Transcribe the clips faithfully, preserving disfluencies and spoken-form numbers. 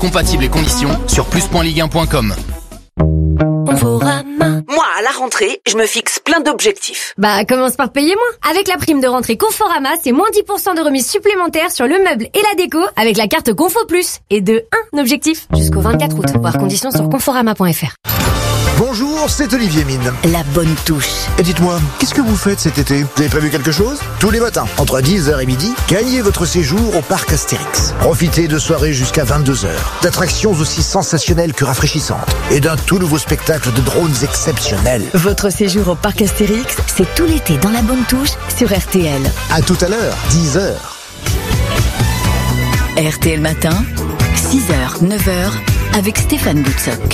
Compatibles et conditions sur plus point ligue un point com. Conforama. Moi, à la rentrée, je me fixe plein d'objectifs. Bah, commence par payer moins. Avec la prime de rentrée Conforama, c'est moins dix pour cent de remise supplémentaire sur le meuble et la déco avec la carte Confo Plus. Et de un objectif jusqu'au vingt-quatre août. Voir conditions sur conforama point f r. Bonjour, c'est Olivier Mine. La bonne touche. Et dites-moi, qu'est-ce que vous faites cet été? Vous avez prévu quelque chose? Tous les matins, entre dix heures et midi, gagnez votre séjour au parc Astérix. Profitez de soirées jusqu'à vingt-deux heures, d'attractions aussi sensationnelles que rafraîchissantes et d'un tout nouveau spectacle de drones exceptionnels. Votre séjour au parc Astérix, c'est tout l'été dans la bonne touche sur R T L. À tout à l'heure, dix heures. R T L matin, six heures, neuf heures, avec Stéphane Boutsock.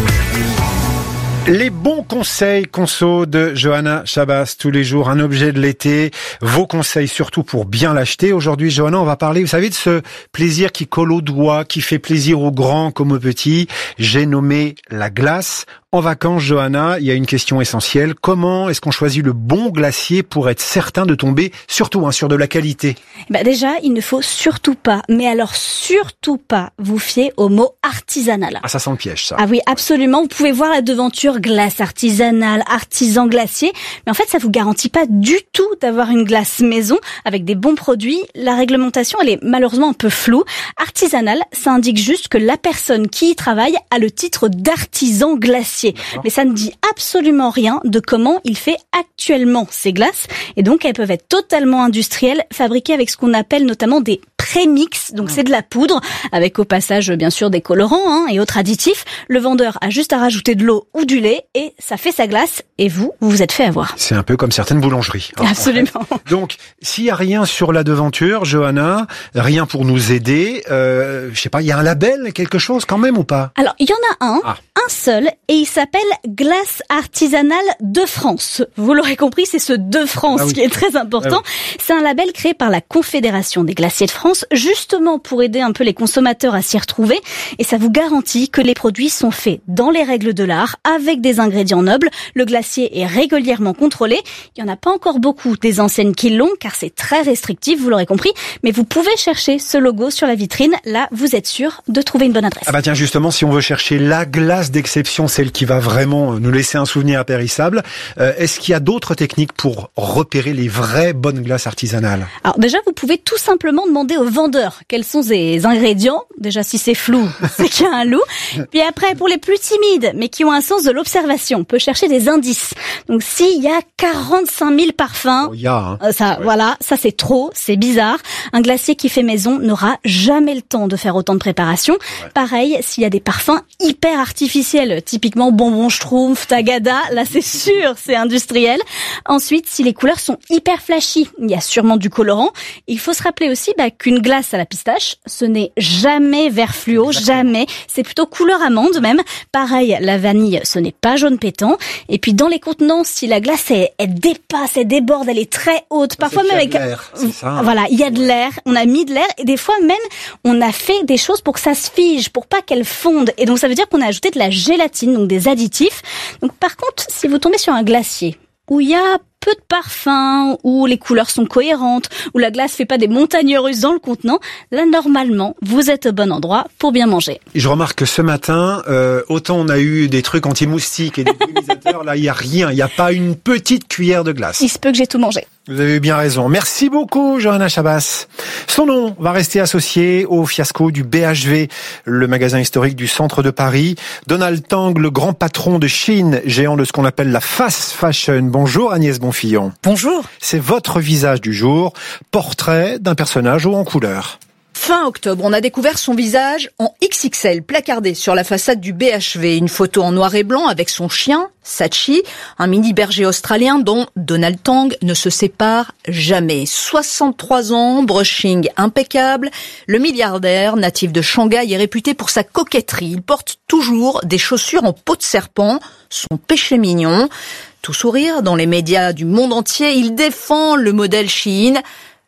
Les bons conseils conso de Johanna Chabas, tous les jours, un objet de l'été, vos conseils surtout pour bien l'acheter. Aujourd'hui, Johanna, on va parler, vous savez, de ce plaisir qui colle aux doigts, qui fait plaisir aux grands comme aux petits. J'ai nommé la glace. En vacances, Johanna, il y a une question essentielle. Comment est-ce qu'on choisit le bon glacier pour être certain de tomber, surtout hein, sur de la qualité? Bah déjà, il ne faut surtout pas, mais alors surtout pas, vous fier au mot artisanal. Ah, ça sent le piège, ça. Ah oui, absolument. Vous pouvez voir la devanture glace artisanale, artisan glacier, mais en fait, ça vous garantit pas du tout d'avoir une glace maison avec des bons produits. La réglementation, elle est malheureusement un peu floue. Artisanal, ça indique juste que la personne qui y travaille a le titre d'artisan glacier. D'accord. Mais ça ne dit absolument rien de comment il fait actuellement ces glaces. Et donc, elles peuvent être totalement industrielles, fabriquées avec ce qu'on appelle notamment des prémix. Donc, mmh. c'est de la poudre, avec au passage, bien sûr, des colorants hein, et autres additifs. Le vendeur a juste à rajouter de l'eau ou du lait et ça fait sa glace. Et vous, vous vous êtes fait avoir. C'est un peu comme certaines boulangeries. Hein, absolument. En fait. Donc, s'il y a rien sur la devanture, Johanna, rien pour nous aider, euh, je sais pas, il y a un label, quelque chose quand même ou pas? Alors, il y en a un, ah. un seul, et il s'appelle Glace artisanale de France. Vous l'aurez compris, c'est ce de France ah oui. qui est très important. Ah oui. C'est un label créé par la Confédération des glaciers de France, justement pour aider un peu les consommateurs à s'y retrouver. Et ça vous garantit que les produits sont faits dans les règles de l'art, avec des ingrédients nobles. Le glacier est régulièrement contrôlé. Il n'y en a pas encore beaucoup des enseignes qui l'ont, car c'est très restrictif, vous l'aurez compris. Mais vous pouvez chercher ce logo sur la vitrine. Là, vous êtes sûr de trouver une bonne adresse. Ah bah tiens, justement, si on veut chercher la glace d'exception, celle qui va vraiment nous laisser un souvenir impérissable, euh, est-ce qu'il y a d'autres techniques pour repérer les vraies bonnes glaces artisanales? Alors déjà, vous pouvez tout simplement demander au vendeur quels sont ses ingrédients. Déjà, si c'est flou, c'est qu'il y a un loup. Puis après, pour les plus timides, mais qui ont un sens de l'observation, on peut chercher des indices. Donc s'il y a quarante-cinq mille parfums, oh, y a, hein. euh, ça, ouais. voilà, ça c'est trop, c'est bizarre. Un glacier qui fait maison n'aura jamais le temps de faire autant de préparation. Ouais. Pareil, s'il y a des parfums hyper artificiels, typiquement bonbon schtroumpf, tagada, là c'est sûr, c'est industriel. Ensuite, si les couleurs sont hyper flashy, il y a sûrement du colorant. Il faut se rappeler aussi bah, qu'une glace à la pistache, ce n'est jamais vert fluo, exactement. Jamais. C'est plutôt couleur amande même. Pareil, la vanille, ce n'est pas jaune pétant. Et puis dans les contenants, si la glace elle, elle dépasse, elle déborde, elle est très haute, parfois même avec l'air, c'est ça. Voilà, il y a de l'air, on a mis de l'air et des fois même on a fait des choses pour que ça se fige, pour pas qu'elle fonde. Et donc ça veut dire qu'on a ajouté de la gélatine, donc des additifs. Donc par contre, si vous tombez sur un glacier où il y a peu de parfum, où les couleurs sont cohérentes, où la glace fait pas des montagnes russes dans le contenant, là normalement vous êtes au bon endroit pour bien manger. Je remarque que ce matin, euh, autant on a eu des trucs anti-moustiques et des brumisateurs, là il y a rien, il y a pas une petite cuillère de glace. Il se peut que j'ai tout mangé. Vous avez bien raison. Merci beaucoup, Johanna Chabas. Son nom va rester associé au fiasco du B H V, le magasin historique du centre de Paris. Donald Tang, le grand patron de Shein, géant de ce qu'on appelle la fast fashion. Bonjour Agnès Bonfillon. Bonjour. C'est votre visage du jour, portrait d'un personnage haut en couleur. Fin octobre, on a découvert son visage en X X L, placardé sur la façade du B H V. Une photo en noir et blanc avec son chien, Sachi, un mini berger australien dont Donald Tang ne se sépare jamais. soixante-trois ans, brushing impeccable. Le milliardaire, natif de Shanghai, est réputé pour sa coquetterie. Il porte toujours des chaussures en peau de serpent, son péché mignon. Tout sourire dans les médias du monde entier, il défend le modèle Shein.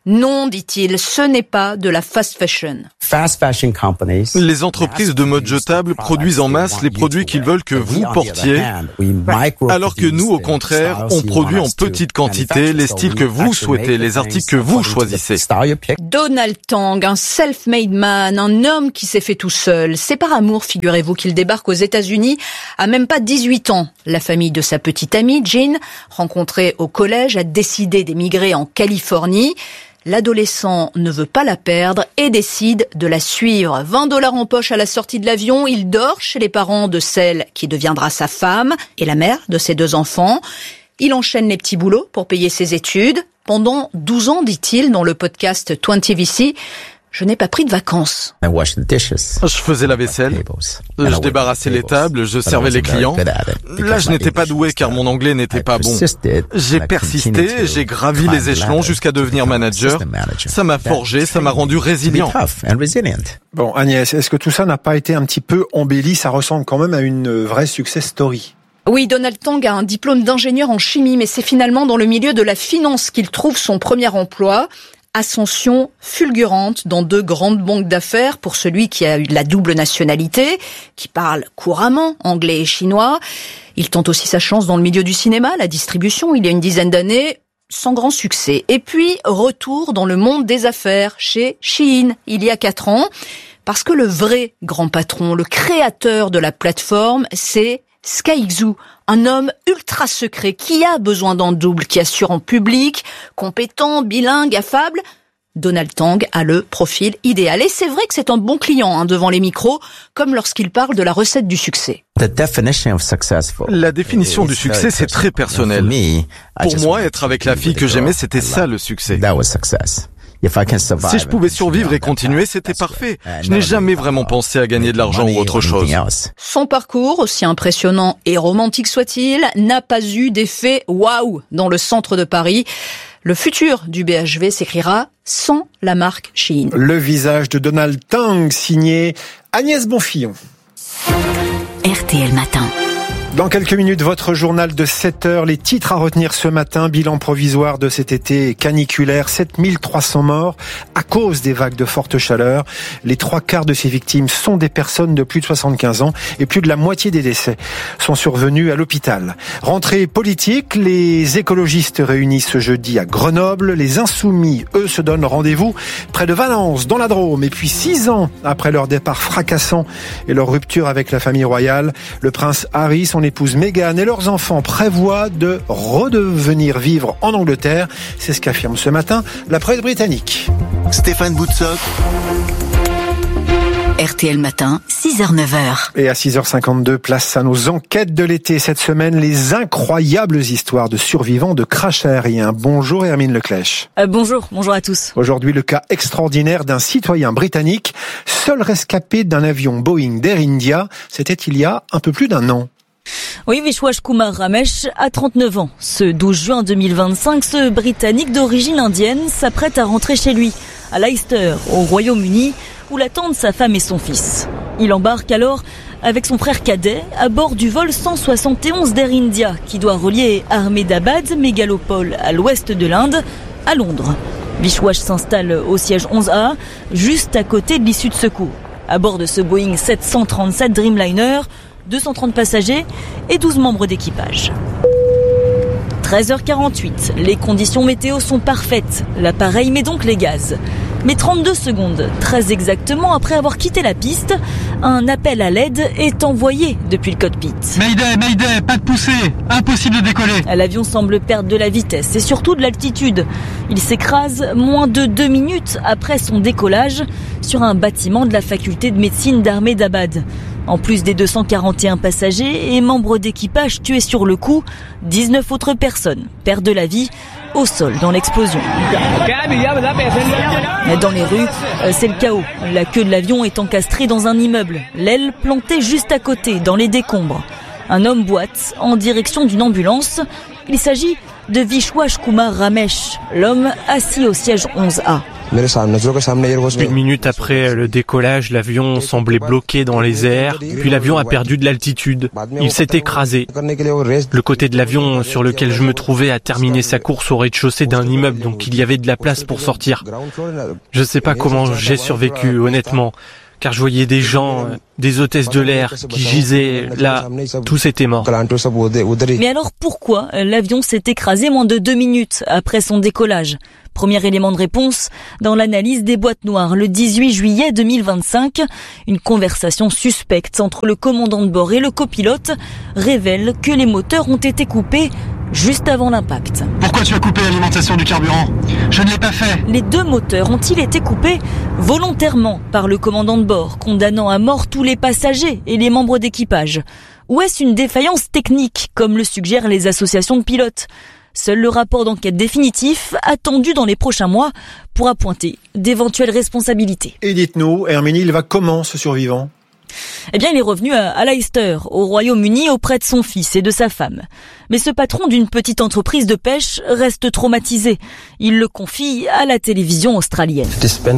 Non, dit-il, ce n'est pas de la fast fashion. Les entreprises de mode jetable produisent en masse les produits qu'ils veulent que vous portiez, alors que nous, au contraire, on produit en petite quantité les styles que vous souhaitez, les articles que vous choisissez. Donald Tang, un self-made man, un homme qui s'est fait tout seul. C'est par amour, figurez-vous, qu'il débarque aux États-Unis à même pas dix-huit ans. La famille de sa petite amie, Jean, rencontrée au collège, a décidé d'émigrer en Californie. L'adolescent ne veut pas la perdre et décide de la suivre. vingt dollars en poche à la sortie de l'avion, il dort chez les parents de celle qui deviendra sa femme et la mère de ses deux enfants. Il enchaîne les petits boulots pour payer ses études. Pendant douze ans, dit-il dans le podcast vingt V C, je n'ai pas pris de vacances. Je faisais la vaisselle, je débarrassais les tables, je servais les clients. Là, je n'étais pas doué car mon anglais n'était pas bon. J'ai persisté, j'ai gravi les échelons jusqu'à devenir manager. Ça m'a forgé, ça m'a rendu résilient. Bon, Agnès, est-ce que tout ça n'a pas été un petit peu embelli? Ça ressemble quand même à une vraie success story. Oui, Donald Tang a un diplôme d'ingénieur en chimie, mais c'est finalement dans le milieu de la finance qu'il trouve son premier emploi. Ascension fulgurante dans deux grandes banques d'affaires pour celui qui a eu la double nationalité, qui parle couramment anglais et chinois. Il tente aussi sa chance dans le milieu du cinéma, la distribution, il y a une dizaine d'années, sans grand succès. Et puis, retour dans le monde des affaires chez Shein, il y a quatre ans, parce que le vrai grand patron, le créateur de la plateforme, c'est Sky Xu, un homme ultra secret qui a besoin d'un double, qui assure en public, compétent, bilingue, affable. Donald Tang a le profil idéal. Et c'est vrai que c'est un bon client hein, devant les micros, comme lorsqu'il parle de la recette du succès. La définition du succès, c'est très personnel. Pour moi, être avec la fille que j'aimais, c'était ça le succès. Si je pouvais survivre et continuer, c'était parfait. Je n'ai jamais vraiment pensé à gagner de l'argent ou autre chose. Son parcours, aussi impressionnant et romantique soit-il, n'a pas eu d'effet waouh dans le centre de Paris. Le futur du B H V s'écrira sans la marque Shein. Le visage de Donald Tang, signé Agnès Bonfillon. R T L Matin. Dans quelques minutes, votre journal de sept heures. Les titres à retenir ce matin. Bilan provisoire de cet été caniculaire. sept mille trois cents morts à cause des vagues de forte chaleur. Les trois quarts de ces victimes sont des personnes de plus de soixante-quinze ans et plus de la moitié des décès sont survenus à l'hôpital. Rentrée politique, les écologistes réunissent ce jeudi à Grenoble. Les insoumis, eux, se donnent rendez-vous près de Valence, dans la Drôme. Et puis six ans après leur départ fracassant et leur rupture avec la famille royale, le prince Harry, son épouse Meghan et leurs enfants prévoient de redevenir vivre en Angleterre. C'est ce qu'affirme ce matin la presse britannique. Stéphane Boutsock. R T L Matin, six heures neuf heures. Et à six heures cinquante-deux, place à nos enquêtes de l'été. Cette semaine, les incroyables histoires de survivants de crash aérien. Bonjour Hermine Leclèche. Euh, bonjour, bonjour à tous. Aujourd'hui, le cas extraordinaire d'un citoyen britannique, seul rescapé d'un avion Boeing d'Air India. C'était il y a un peu plus d'un an. Oui, Vishwash Kumar Ramesh a trente-neuf ans. Ce douze juin deux mille vingt-cinq, ce Britannique d'origine indienne s'apprête à rentrer chez lui, à Leicester, au Royaume-Uni, où l'attendent sa femme et son fils. Il embarque alors avec son frère cadet à bord du vol cent soixante et onze d'Air India, qui doit relier Ahmedabad, mégalopole à l'ouest de l'Inde, à Londres. Vishwash s'installe au siège onze A, juste à côté de l'issue de secours. À bord de ce Boeing sept cent trente-sept Dreamliner, deux cent trente passagers et douze membres d'équipage. treize heures quarante-huit, les conditions météo sont parfaites. L'appareil met donc les gaz. Mais trente-deux secondes, très exactement après avoir quitté la piste, un appel à l'aide est envoyé depuis le cockpit. Mayday, Mayday, pas de poussée, impossible de décoller. L'avion semble perdre de la vitesse et surtout de l'altitude. Il s'écrase moins de deux minutes après son décollage sur un bâtiment de la faculté de médecine d'Ahmedabad. En plus des deux cent quarante et un passagers et membres d'équipage tués sur le coup, dix-neuf autres personnes perdent la vie au sol dans l'explosion. Dans les rues, c'est le chaos. La queue de l'avion est encastrée dans un immeuble, l'aile plantée juste à côté, dans les décombres. Un homme boite en direction d'une ambulance. Il s'agit de Vishwash Kumar Ramesh, l'homme assis au siège onze A. Une minute après le décollage, l'avion semblait bloqué dans les airs, puis l'avion a perdu de l'altitude. Il s'est écrasé. Le côté de l'avion sur lequel je me trouvais a terminé sa course au rez-de-chaussée d'un immeuble, donc il y avait de la place pour sortir. Je ne sais pas comment j'ai survécu, honnêtement, car je voyais des gens, des hôtesses de l'air qui gisaient là, tous étaient morts. Mais alors pourquoi l'avion s'est écrasé moins de deux minutes après son décollage ? Premier élément de réponse, dans l'analyse des boîtes noires, le dix-huit juillet deux mille vingt-cinq, une conversation suspecte entre le commandant de bord et le copilote révèle que les moteurs ont été coupés juste avant l'impact. Pourquoi tu as coupé l'alimentation du carburant ? Je ne l'ai pas fait. Les deux moteurs ont-ils été coupés volontairement par le commandant de bord, condamnant à mort tous les passagers et les membres d'équipage ? Ou est-ce une défaillance technique, comme le suggèrent les associations de pilotes ? Seul le rapport d'enquête définitif, attendu dans les prochains mois, pourra pointer d'éventuelles responsabilités. Et dites-nous, Herminie, il va comment ce survivant ? Eh bien, il est revenu à, à Leicester, au Royaume-Uni, auprès de son fils et de sa femme. Mais ce patron d'une petite entreprise de pêche reste traumatisé. Il le confie à la télévision australienne.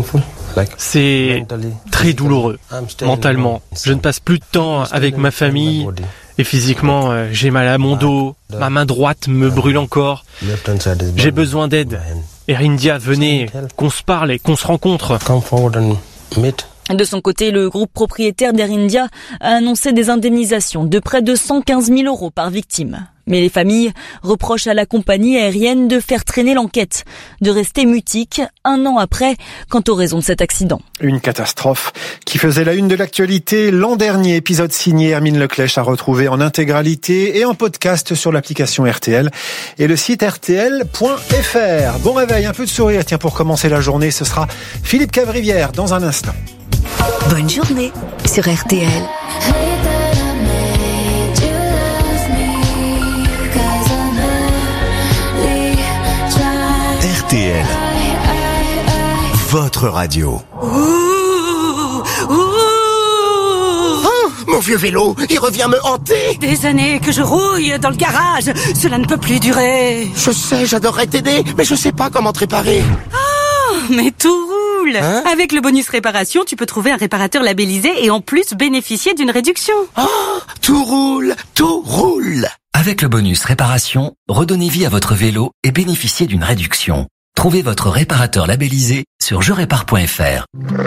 C'est très douloureux, mentalement. Je ne passe plus de temps avec ma famille et physiquement, j'ai mal à mon dos, ma main droite me brûle encore. J'ai besoin d'aide. Air India, venez, qu'on se parle et qu'on se rencontre. De son côté, le groupe propriétaire d'Air India a annoncé des indemnisations de près de cent quinze mille euros par victime. Mais les familles reprochent à la compagnie aérienne de faire traîner l'enquête, de rester mutique un an après quant aux raisons de cet accident. Une catastrophe qui faisait la une de l'actualité l'an dernier. Épisode signé Hermine Leclèche à retrouver en intégralité et en podcast sur l'application R T L et le site R T L point F R. Bon réveil, un peu de sourire. Tiens, pour commencer la journée, ce sera Philippe Cavrivière dans un instant. Bonne journée sur R T L. R T L, votre radio. Ouh, ouh. Oh, mon vieux vélo, il revient me hanter. Des années que je rouille dans le garage, cela ne peut plus durer. Je sais, j'adorerais t'aider, mais je sais pas comment te réparer. Oh, mais tout roule. Hein? Avec le bonus réparation, tu peux trouver un réparateur labellisé et en plus bénéficier d'une réduction. Oh, tout roule, tout roule. Avec le bonus réparation, redonnez vie à votre vélo et bénéficiez d'une réduction. Trouvez votre réparateur labellisé sur je répare point F R.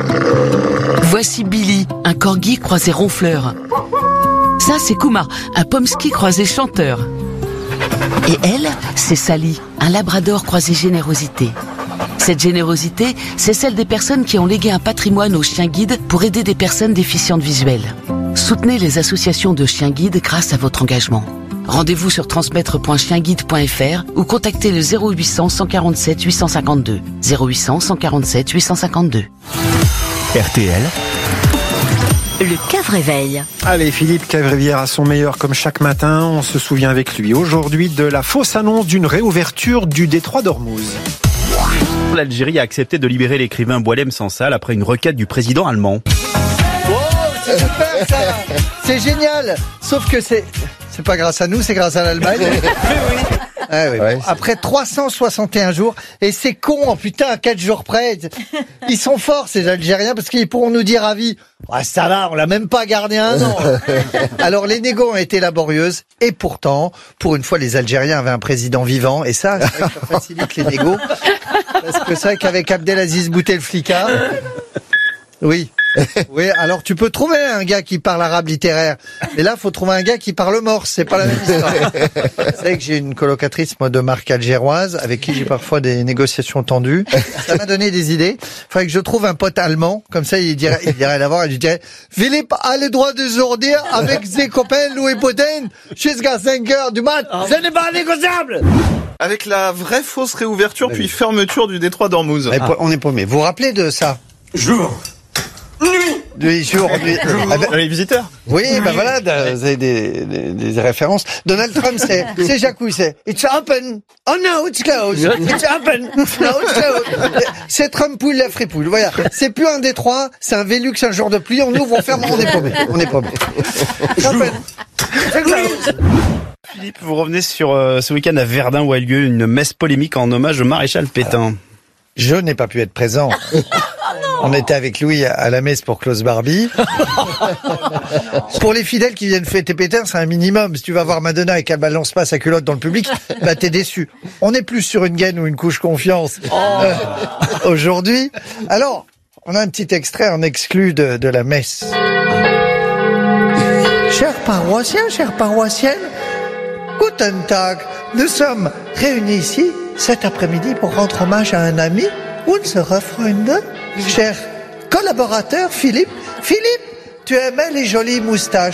Voici Billy, un corgi croisé ronfleur. Ça, c'est Kuma, un pomsky croisé chanteur. Et elle, c'est Sally, un labrador croisé générosité. Cette générosité, c'est celle des personnes qui ont légué un patrimoine aux chiens guides pour aider des personnes déficientes visuelles. Soutenez les associations de chiens guides grâce à votre engagement. Rendez-vous sur transmettre point chien guide point F R ou contactez le zéro huit cents, cent quarante-sept, huit cent cinquante-deux. zéro huit cents, cent quarante-sept, huit cent cinquante-deux. R T L. Le Cave-Réveil. Allez, Philippe Cavrivière à son meilleur comme chaque matin. On se souvient avec lui aujourd'hui de la fausse annonce d'une réouverture du détroit d'Ormuz. L'Algérie a accepté de libérer l'écrivain Boualem Sansal après une requête du président allemand. Oh, c'est super ça. C'est génial. Sauf que c'est c'est pas grâce à nous, c'est grâce à l'Allemagne. Ah oui, ouais, après trois cent soixante et un jours, et c'est con, oh, putain, à quatre jours près. Ils sont forts ces Algériens parce qu'ils pourront nous dire à vie, ah, ça va, on l'a même pas gardé un an. Alors les négos ont été laborieuses et pourtant, pour une fois, les Algériens avaient un président vivant et ça, c'est vrai que ça facilite les négos parce que c'est vrai qu'avec Abdelaziz Bouteflika, oui. Oui, alors tu peux trouver un gars qui parle arabe littéraire, mais là faut trouver un gars qui parle morse, c'est pas la même histoire. C'est vrai que j'ai une colocatrice moi de marque algéroise avec qui j'ai parfois des négociations tendues. Ça m'a donné des idées. Faudrait que je trouve un pote allemand, comme ça il dirait, il dirait d'abord, il dirait Philippe a le droit de sortir avec ses copains Louis Potin jusqu'à cinq heures du mat. Ce n'est pas négociable. Avec la vraie fausse réouverture puis fermeture du détroit d'Ormuz. Ah. On est paumé. Vous vous rappelez de ça? Jour. Nuit, jour, nuit. Ah ben, les visiteurs. Oui, ben voilà, vous avez des, des, des références. Donald Trump, c'est, c'est Jacouille, c'est It's open. Oh no, it's closed. It's open. No, it's closed. C'est Trump poule, la fripoule. Voilà. C'est plus un détroit, c'est un Vélux, un jour de pluie. On ouvre, on ferme, on est paumé. On est paumé. Philippe, vous revenez sur euh, ce week-end à Verdun où a lieu une messe polémique en hommage au maréchal Pétain. Je n'ai pas pu être présent. On était avec Louis à la messe pour Klaus Barbie. Pour les fidèles qui viennent fêter Pétain, c'est un minimum. Si tu vas voir Madonna et qu'elle balance pas sa culotte dans le public, bah t'es déçu. On est plus sur une gaine ou une couche confiance euh, aujourd'hui. Alors, on a un petit extrait en exclu de, de la messe. Chers paroissiens, chères paroissiennes, Guten Tag. Nous sommes réunis ici cet après-midi pour rendre hommage à un ami, unsere Freunde, cher collaborateur Philippe. Philippe, tu aimais les jolies moustaches.